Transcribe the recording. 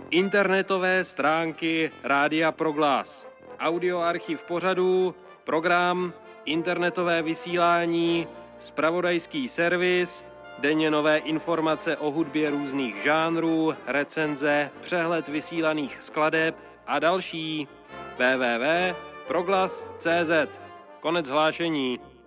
internetové stránky Rádia Proglas, audioarchiv pořadů, program, internetové vysílání, zpravodajský servis, denně nové informace o hudbě různých žánrů, recenze, přehled vysílaných skladeb a další. www.proglas.cz. Konec hlášení.